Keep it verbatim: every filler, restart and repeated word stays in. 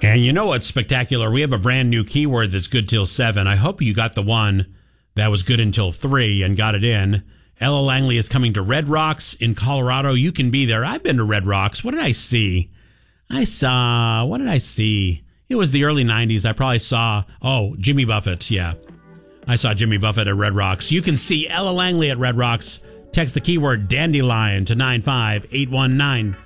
And you know what's spectacular? We have a brand new keyword that's good till seven. I hope you got the one that was good until three and got it in. Ella Langley is coming to Red Rocks in Colorado. You can be there. I've been to Red Rocks. What did I see? I saw, what did I see? It was the early nineties. I probably saw, oh, Jimmy Buffett. Yeah. I saw Jimmy Buffett at Red Rocks. You can see Ella Langley at Red Rocks. Text the keyword dandelion to nine five eight one nine.